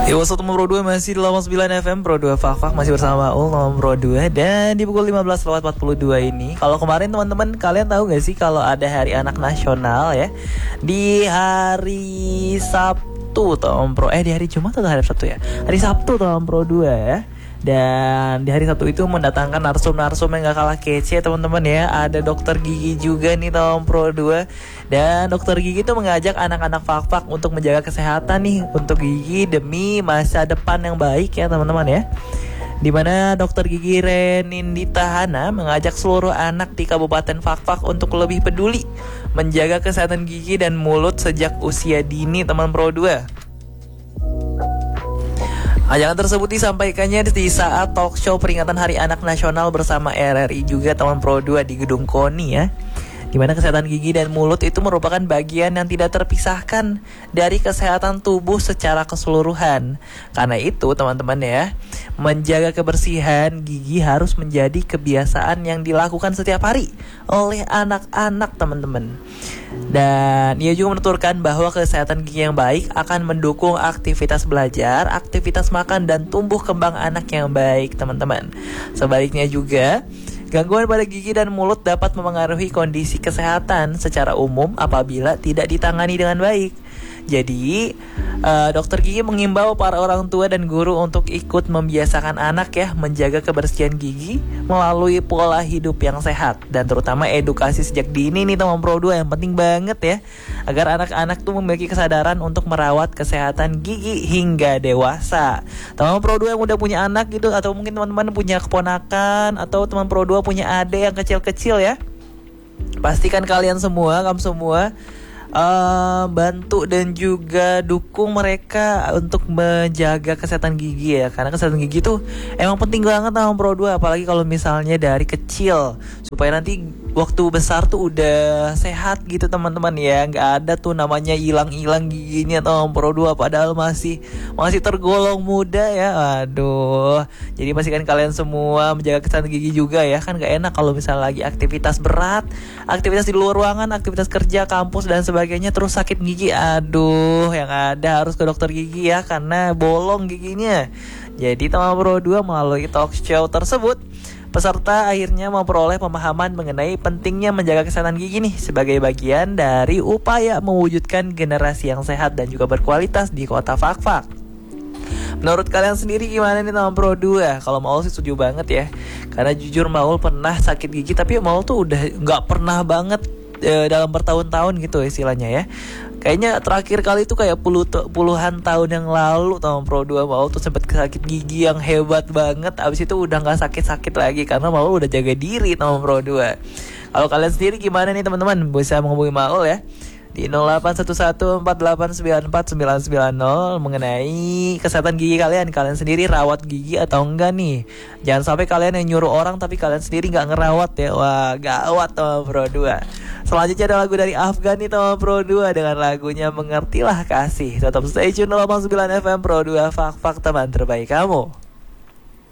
What's up teman Pro 2, masih di 89 FM Pro 2 Fak masih bersama Ul teman Pro 2. Dan di pukul 15.42 ini, kalau kemarin teman-teman kalian tahu gak sih kalau ada Hari Anak Nasional ya, di hari Sabtu teman Pro, di hari Jumat atau hari Sabtu ya? Hari Sabtu teman Pro 2 ya. Dan di hari Sabtu itu mendatangkan narsum-narsum yang gak kalah kece teman-teman ya. Ada dokter gigi juga nih teman Pro 2. Dan dokter gigi itu mengajak anak-anak fak-fak untuk menjaga kesehatan nih untuk gigi demi masa depan yang baik ya teman-teman ya. Dimana dokter gigi Renindita Hana mengajak seluruh anak di Kabupaten Fak-Fak untuk lebih peduli menjaga kesehatan gigi dan mulut sejak usia dini teman Pro 2. Ajakan tersebut disampaikannya di saat talk show peringatan Hari Anak Nasional bersama RRI juga teman Pro 2 di Gedung KONI ya. Dimana kesehatan gigi dan mulut itu merupakan bagian yang tidak terpisahkan dari kesehatan tubuh secara keseluruhan. Karena itu teman-teman ya, menjaga kebersihan gigi harus menjadi kebiasaan yang dilakukan setiap hari oleh anak-anak teman-teman. Dan ia juga menuturkan bahwa kesehatan gigi yang baik akan mendukung aktivitas belajar, aktivitas makan, dan tumbuh kembang anak yang baik teman-teman. Sebaliknya juga, gangguan pada gigi dan mulut dapat memengaruhi kondisi kesehatan secara umum apabila tidak ditangani dengan baik. Jadi, dokter gigi mengimbau para orang tua dan guru untuk ikut membiasakan anak ya menjaga kebersihan gigi melalui pola hidup yang sehat, dan terutama edukasi sejak dini nih teman Pro 2 yang penting banget ya, agar anak-anak tuh memiliki kesadaran untuk merawat kesehatan gigi hingga dewasa. Teman Pro 2 yang udah punya anak gitu, atau mungkin teman-teman punya keponakan, atau teman Pro 2 punya adik yang kecil-kecil ya, pastikan kamu semua bantu dan juga dukung mereka untuk menjaga kesehatan gigi ya. Karena kesehatan gigi tuh emang penting banget sama Pro 2, apalagi kalau misalnya dari kecil, supaya nanti waktu besar tuh udah sehat gitu teman-teman ya. Nggak ada tuh namanya hilang-hilang giginya teman Pro 2 padahal masih tergolong muda ya. Aduh. Jadi pastikan kalian semua menjaga kesehatan gigi juga ya. Kan nggak enak kalau misalnya lagi aktivitas berat, aktivitas di luar ruangan, aktivitas kerja, kampus dan sebagainya, terus sakit gigi. Aduh, yang ada harus ke dokter gigi ya, karena bolong giginya. Jadi teman Pro 2 melalui talk show tersebut, peserta akhirnya memperoleh pemahaman mengenai pentingnya menjaga kesehatan gigi nih sebagai bagian dari upaya mewujudkan generasi yang sehat dan juga berkualitas di kota Fak-Fak. Menurut kalian sendiri gimana nih teman Pro 2? Kalau Maul sih setuju banget ya. Karena jujur Maul pernah sakit gigi, tapi Maul tuh udah gak pernah banget dalam bertahun-tahun gitu istilahnya ya. Kayaknya terakhir kali itu kayak puluhan tahun yang lalu teman Pro 2 Maul tuh sempat sakit gigi yang hebat banget. Abis itu udah gak sakit-sakit lagi karena Maul udah jaga diri teman Pro 2. Kalau kalian sendiri gimana nih teman-teman? Bisa menghubungi Maul ya di 0811484990 mengenai kesehatan gigi kalian. Kalian sendiri rawat gigi atau enggak nih? Jangan sampai kalian yang nyuruh orang tapi kalian sendiri gak ngerawat ya. Wah, gawat teman Pro 2. Selanjutnya ada lagu dari Afgan nih teman Pro 2 dengan lagunya Mengertilah Kasih. Tetap stay tune 89 FM Pro 2 Fak teman terbaik kamu.